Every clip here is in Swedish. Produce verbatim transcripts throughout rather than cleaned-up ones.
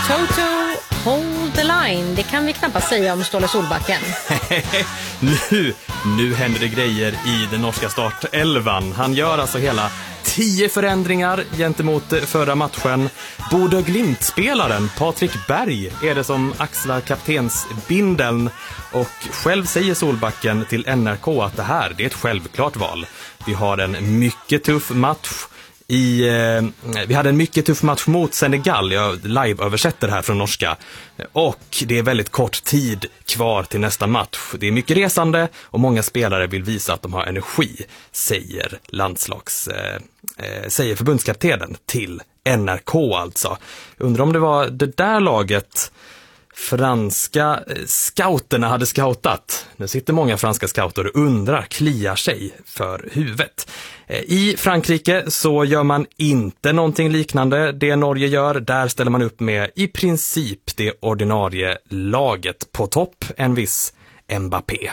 Toto, hold the line. Det kan vi knappast säga om Ståle Solbacken. nu, nu händer det grejer i den norska startelvan. Han gör alltså hela tio förändringar gentemot förra matchen. Bodø Glimt-spelaren Patrik Berg är det som axlar kaptensbindeln. Och själv säger Solbacken till N R K att det här det är ett självklart val. Vi har en mycket tuff match. I, eh, vi hade en mycket tuff match mot Senegal. Jag live-översätter här från norska. Och det är väldigt kort tid kvar till nästa match. Det är mycket resande och många spelare vill visa att de har energi, säger landslags eh, eh, säger förbundskaptenen till N R K alltså. Undrar om det var det där laget franska scouterna hade scoutat. Nu sitter många franska scouter och undrar, kliar sig för huvudet. I Frankrike så gör man inte någonting liknande det Norge gör. Där ställer man upp med i princip det ordinarie laget på topp, en viss Mbappé.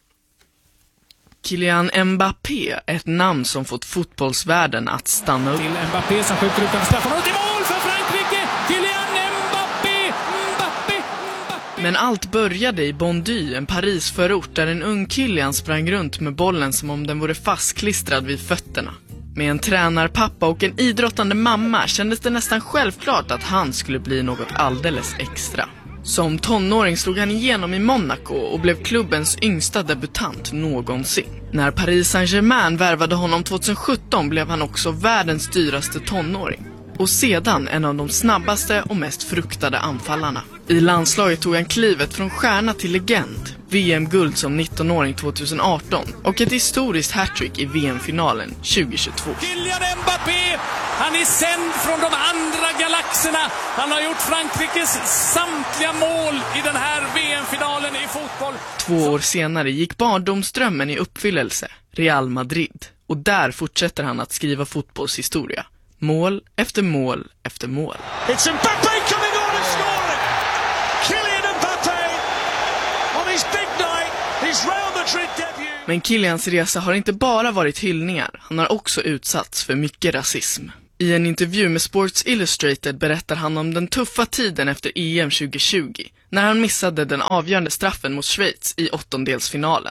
Kylian Mbappé, ett namn som fått fotbollsvärlden att stanna upp. Till Mbappé som skjuter ut en straff och till mål för Frankrike! Kylian Mbappé! Mbappé! Mbappé! Men allt började i Bondy, en Parisförort där en ung Kylian sprang runt med bollen som om den vore fastklistrad vid fötterna. Med en tränarpappa och en idrottande mamma kändes det nästan självklart att han skulle bli något alldeles extra. Som tonåring slog han igenom i Monaco och blev klubbens yngsta debutant någonsin. När Paris Saint-Germain värvade honom tjugohundrasjutton blev han också världens dyraste tonåring. Och sedan en av de snabbaste och mest fruktade anfallarna. I landslaget tog han klivet från stjärna till legend. V M-guld som nittonåring tjugoarton och ett historiskt hattrick i V M-finalen tjugohundratjugotvå. Kylian Mbappé, han är sänd från de andra galaxerna. Han har gjort Frankrikes samtliga mål i den här V M-finalen i fotboll. Två år senare gick barndomsdrömmen i uppfyllelse, Real Madrid. Och där fortsätter han att skriva fotbollshistoria. Mål efter mål efter mål. It's Mbappé coming on and scoring! Kylian Mbappé on his big night, his Real Madrid debut. Men Kylians resa har inte bara varit hyllningar, han har också utsatts för mycket rasism. I en intervju med Sports Illustrated berättar han om den tuffa tiden efter E M tjugohundratjugo, när han missade den avgörande straffen mot Schweiz i åttondelsfinalen.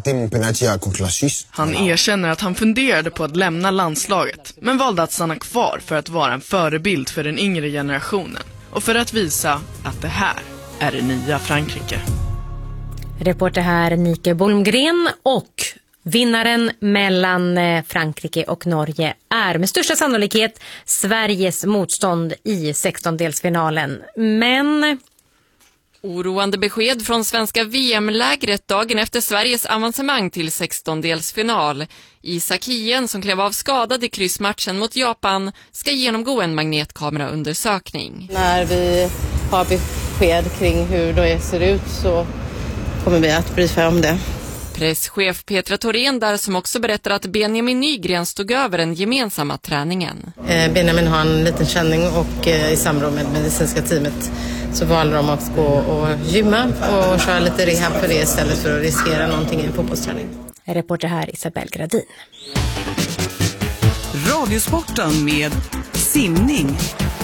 Han erkänner att han funderade på att lämna landslaget, men valde att stanna kvar för att vara en förebild för den yngre generationen och för att visa att det här är det nya Frankrike. Reporter här Nike Bolmgren, och vinnaren mellan Frankrike och Norge är med största sannolikhet Sveriges motstånd i sextondelsfinalen. Men oroande besked från svenska V M-lägret dagen efter Sveriges avancemang till sextondelsfinal. Isak Hien, som klev av skadad i kryssmatchen mot Japan, ska genomgå en magnetkameraundersökning. När vi har besked kring hur det ser ut så kommer vi att briefa om det. Presschef Petra Thorén där, som också berättar att Benjamin Nygren stod över den gemensamma träningen. Eh, Benjamin har en liten känning och eh, i samråd med medicinska teamet så valde de att gå och gymma och köra lite rehab för det istället för att riskera någonting i en fotbollsträning. Reporter här Isabel Gradin. Radiosporten med simning.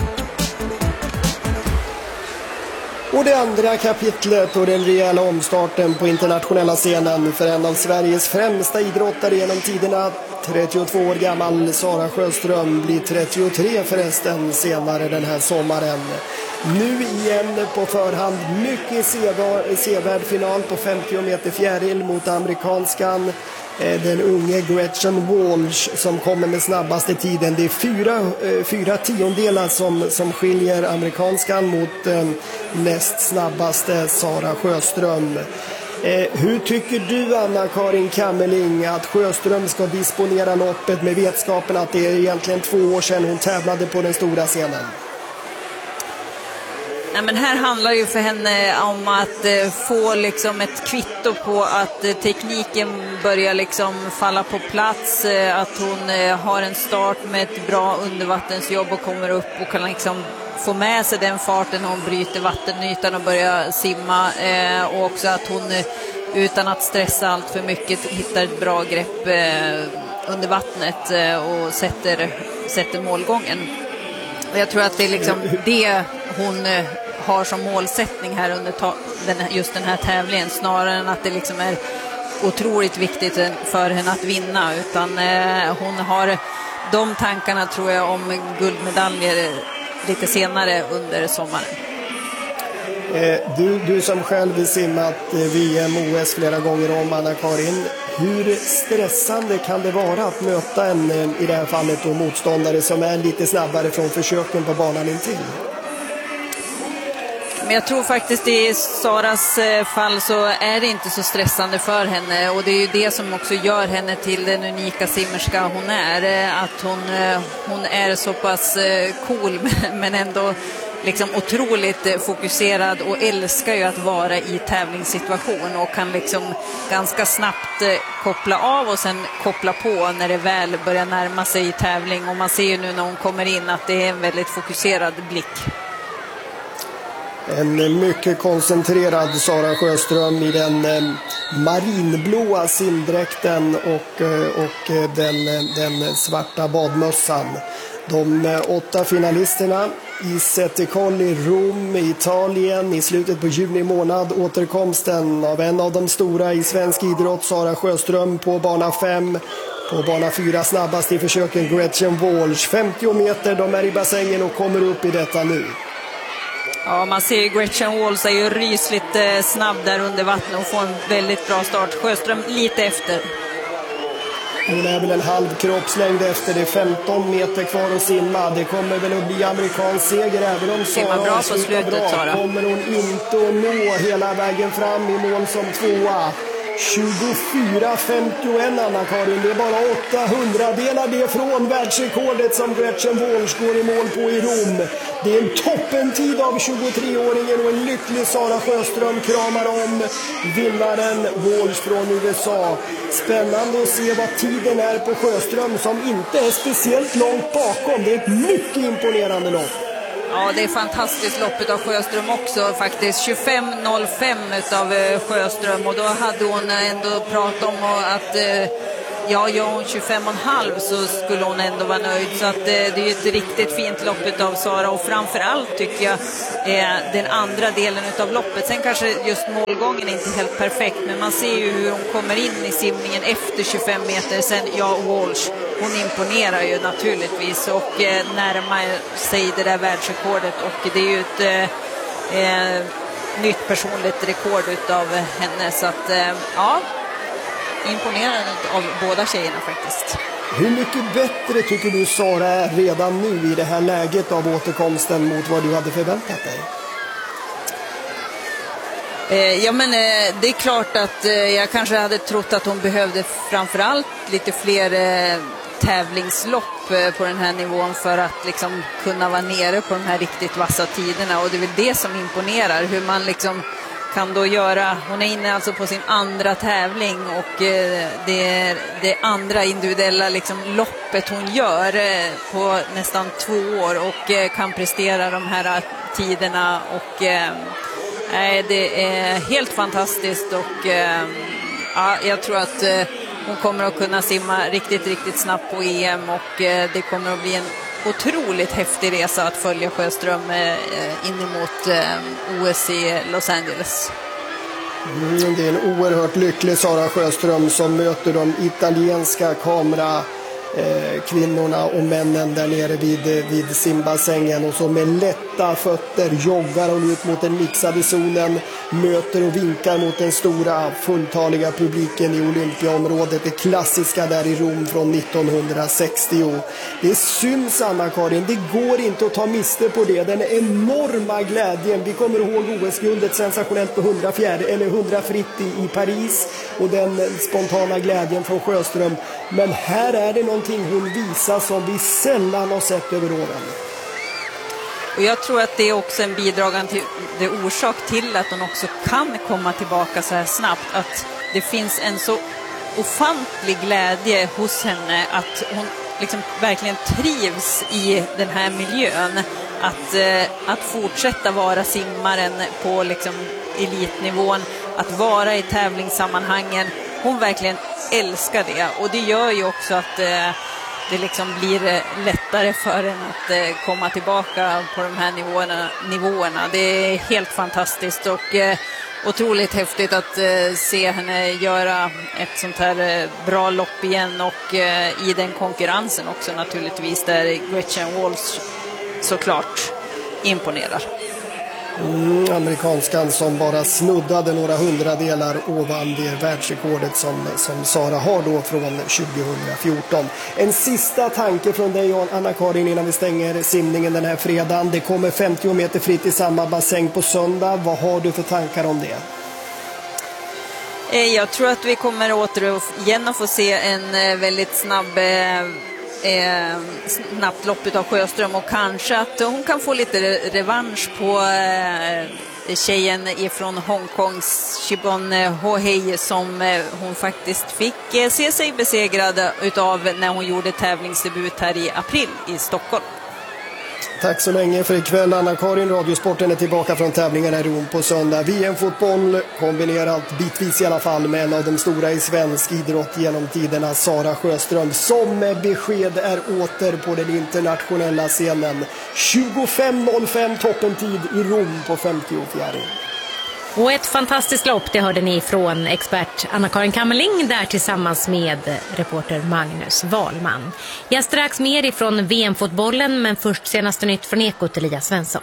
Och det andra kapitlet och den rejäla omstarten på internationella scenen för en av Sveriges främsta idrottare genom tiderna. trettiotvå år gammal Sara Sjöström blir trettiotre förresten senare den här sommaren. Nu igen på förhand mycket sevärd final på femtio meter fjäril mot amerikanskan. Den unge Gretchen Walsh som kommer med snabbaste tiden. Det är fyra, fyra tiondelar som, som skiljer amerikanskan mot eh, näst snabbaste Sara Sjöström. Eh, hur tycker du, Anna-Karin Kammerling, att Sjöström ska disponera loppet med vetskapen att det är egentligen två år sedan hon tävlade på den stora scenen? Nej, men här handlar ju för henne om att eh, få liksom ett kvitto på att eh, tekniken börjar liksom falla på plats, eh, att hon eh, har en start med ett bra undervattensjobb och kommer upp och kan liksom få med sig den farten när hon bryter vattenytan och börjar simma, eh, och också att hon eh, utan att stressa allt för mycket hittar ett bra grepp eh, under vattnet eh, och sätter, sätter målgången. Jag tror att det är liksom det hon eh, har som målsättning här under ta- den, just den här tävlingen, snarare än att det liksom är otroligt viktigt för henne att vinna, utan eh, hon har de tankarna, tror jag, om guldmedaljer lite senare under sommaren. Du, du som själv simmat V M O S flera gånger om, Anna-Karin, hur stressande kan det vara att möta en, i det här fallet då, motståndare som är lite snabbare från försöken på banan intill? Men jag tror faktiskt i Saras fall så är det inte så stressande för henne, och det är ju det som också gör henne till den unika simmerska hon är, att hon, hon är så pass cool men ändå liksom otroligt fokuserad och älskar ju att vara i tävlingssituation och kan liksom ganska snabbt koppla av och sen koppla på när det väl börjar närma sig i tävling, och man ser ju nu när hon kommer in att det är en väldigt fokuserad blick. En mycket koncentrerad Sara Sjöström i den eh, marinblåa simdräkten och, eh, och eh, den, den svarta badmössan. De eh, åtta finalisterna i Settekoll i Rom, Italien i slutet på juni månad. Återkomsten av en av de stora i svensk idrott, Sara Sjöström, på bana fem. På bana fyra snabbast i försöken Gretchen Walsh. femtio meter, de är i bassängen och kommer upp i detta nu. Ja, man ser ju Gretchen Walsh är ju rysligt eh, snabb där under vattnet och får en väldigt bra start. Sjöström lite efter. Hon är väl en halv kroppslängd efter, det är femton meter kvar att simma. Det kommer väl att bli amerikansk seger även om Sara bra på slutet, bra. Sara. Kommer hon inte att nå hela vägen fram i mål som tvåa. tjugofyra femtioen, Anna-Karin. Det är bara åtta hundradelar det från världsrekordet som Gretchen Walsh går i mål på i Rom. Det är en toppentid av tjugotreåringen och en lycklig Sara Sjöström kramar om vinnaren Walsh från U S A. Spännande att se vad tiden är på Sjöström som inte är speciellt långt bakom. Det är ett mycket imponerande lopp. Ja, det är fantastiskt loppet av Sjöström också faktiskt. tjugofem noll fem utav Sjöström, och då hade hon ändå pratat om att ja, gör hon tjugofem och en halv så skulle hon ändå vara nöjd. Så att det är ett riktigt fint loppet av Sara, och framförallt tycker jag är den andra delen utav loppet. Sen kanske just målgången är inte helt perfekt, men man ser ju hur hon kommer in i simningen efter tjugofem meter. Sen, ja, Walsh, hon imponerar ju naturligtvis och eh, närmar sig det där världsrekordet, och det är ju ett eh, eh, nytt personligt rekord utav henne, så att eh, ja, imponerande av båda tjejerna faktiskt. Hur mycket bättre tycker du Sara är redan nu i det här läget av återkomsten mot vad du hade förväntat dig? Ja, men det är klart att jag kanske hade trott att hon behövde framförallt lite fler tävlingslopp på den här nivån för att liksom kunna vara nere på de här riktigt vassa tiderna, och det är väl det som imponerar, hur man liksom kan då göra, hon är inne alltså på sin andra tävling, och det är det andra individuella liksom loppet hon gör på nästan två år och kan prestera de här tiderna, och Nej, det är helt fantastiskt, och eh, ja, jag tror att eh, hon kommer att kunna simma riktigt, riktigt snabbt på E M, och eh, det kommer att bli en otroligt häftig resa att följa Sjöström eh, in emot eh, O S i Los Angeles. Mm, det är en oerhört lycklig Sara Sjöström som möter de italienska kamera Eh, kvinnorna och männen där nere vid, vid simbassängen, och så med lätta fötter joggar hon ut mot den mixade zonen, möter och vinkar mot den stora fulltaliga publiken i Olympiaområdet, det klassiska där i Rom från nittonhundrasextio. Det syns, Anna-Karin, det går inte att ta miste på det, den enorma glädjen. Vi kommer ihåg O S-guldet sensationellt på hundra fjärde eller hundra fritt i, i Paris, och den spontana glädjen från Sjöström, men här är det någon hon visar som vi sällan har sett över åren. Och jag tror att det är också en bidragande till, det orsak till att hon också kan komma tillbaka så här snabbt, att det finns en så ofantlig glädje hos henne, att hon liksom verkligen trivs i den här miljön, att, eh, att fortsätta vara simmaren på liksom elitnivån, att vara i tävlingssammanhangen. Hon verkligen älskar det, och det gör ju också att eh, det liksom blir lättare för en att komma tillbaka på de här nivåerna. nivåerna. Det är helt fantastiskt och eh, otroligt häftigt att eh, se henne göra ett sånt här eh, bra lopp igen och eh, i den konkurrensen också naturligtvis där Gretchen Walsh såklart imponerar. Mm, amerikanskan som bara snuddade några hundradelar ovan det världsrekordet som, som Sara har då från tjugo fjorton. En sista tanke från dig, Anna-Karin, innan vi stänger simningen den här fredagen. Det kommer femtio meter fritt i samma bassäng på söndag. Vad har du för tankar om det? Jag tror att vi kommer återigen att få se en väldigt snabb Eh, snabbt lopp av Sjöström och kanske att hon kan få lite revansch på eh, tjejen ifrån Hongkongs Chibon Hohei som eh, hon faktiskt fick eh, se sig besegrad utav när hon gjorde tävlingsdebut här i april i Stockholm. Tack så länge för ikväll, Anna-Karin. Radiosporten är tillbaka från tävlingarna i Rom på söndag. V M-fotboll kombinerat bitvis i alla fall med en av de stora i svensk idrott genom tiderna, Sara Sjöström, som med besked är åter på den internationella scenen. tjugofem noll fem toppentid i Rom på femtiofjärde. Och ett fantastiskt lopp, det hörde ni från expert Anna-Karin Kammerling där tillsammans med reporter Magnus Wahlman. Jag strax mer ifrån V M-fotbollen, men först senaste nytt från Ekot, Elias Svensson.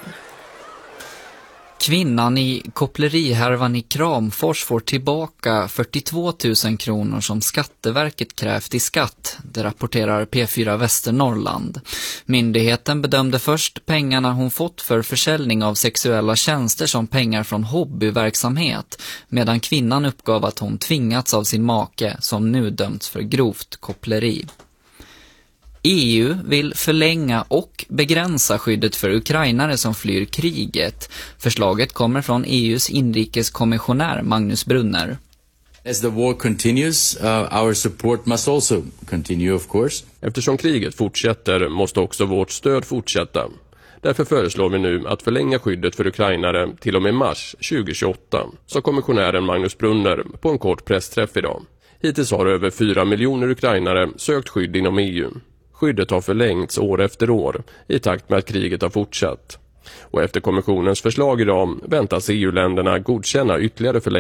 Kvinnan i kopplerihärvan i Kramfors får tillbaka fyrtiotvå tusen kronor som Skatteverket krävt i skatt, det rapporterar P fyra Västernorrland. Myndigheten bedömde först pengarna hon fått för försäljning av sexuella tjänster som pengar från hobbyverksamhet, medan kvinnan uppgav att hon tvingats av sin make som nu dömts för grovt koppleri. E U vill förlänga och begränsa skyddet för ukrainare som flyr kriget. Förslaget kommer från E U:s inrikeskommissionär Magnus Brunner. As the war continues, uh, our support must also continue, of course. Eftersom kriget fortsätter måste också vårt stöd fortsätta. Därför föreslår vi nu att förlänga skyddet för ukrainare till och med mars tjugohundratjugoåtta, sa kommissionären Magnus Brunner på en kort pressträff idag. Hittills har över fyra miljoner ukrainare sökt skydd inom E U. Skyddet har förlängts år efter år i takt med att kriget har fortsatt. Och efter kommissionens förslag idag väntas E U-länderna godkänna ytterligare förlängning.